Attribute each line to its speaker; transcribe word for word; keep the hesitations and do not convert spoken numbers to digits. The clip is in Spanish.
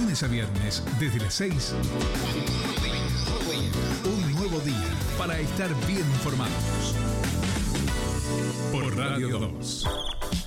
Speaker 1: lunes a viernes, desde las seis. Un nuevo día para estar bien informados. Por Radio dos.